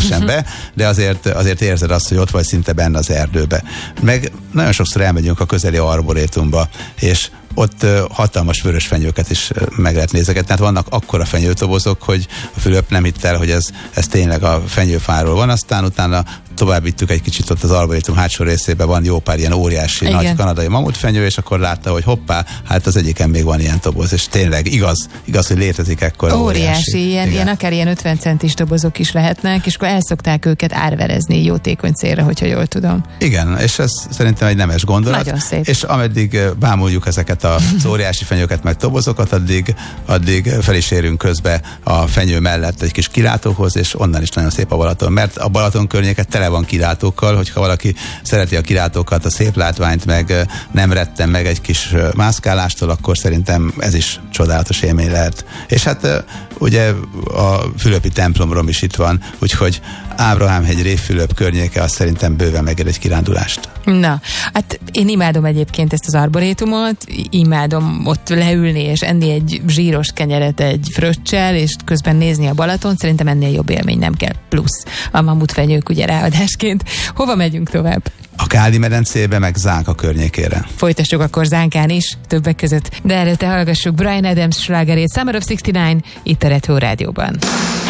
teljesen be, de azért érzed azt, hogy ott vagy szinte benne az erdőbe. Meg nagyon sokszor elmegyünk a közeli arborétumba, és ott hatalmas vörösfenyőket is meg lehet nézegetni. Tehát vannak akkora fenyőtobozok, hogy a Fülöp nem hitt el, hogy ez tényleg a fenyőfáról van. Aztán utána tovább vittük egy kicsit ott az arborétum hátsó részében, van jó pár ilyen óriási nagy kanadai mamutfenyő, és akkor látta, hogy hoppá, hát az egyiken még van ilyen toboz, és tényleg igaz, hogy létezik ekkora óriási. Ilyen akár ilyen 50 centis dobozok is lehetnek, és akkor el szokták őket árverezni jótékony célra, hogyha jól tudom. Igen, és ez szerintem egy nemes gondolat. Nagyon szép. És ameddig bámuljuk ezeket az óriási fenyőket meg tobozokat, addig fel is érünk közbe a fenyő mellett egy kis kilátóhoz, és onnan is nagyon szép a Balaton, mert a Balaton környéke tele van kilátókkal, hogyha valaki szereti a kilátókat, a szép látványt, meg nem retten meg egy kis mászkálástól, akkor szerintem ez is csodálatos élmény lehet. És hát ugye a Fülöpi templomrom is itt van, úgyhogy Ábrahámhegy, Révfülöp környéke az szerintem bőven megér egy kirándulást. Na, hát én imádom egyébként ezt az arborétumot, imádom ott leülni és enni egy zsíros kenyeret egy fröccsel, és közben nézni a Balatont, szerintem ennél jobb élmény nem kell. Plusz a mamutfenyők ugye ráadásként. Hova megyünk tovább? A Káli medencébe, meg Zánka környékére. Folytassuk akkor Zánkán is, többek között. De előtte hallgassuk Bryan Adams slágerét, Summer of 69, itt a Retro Rádióban.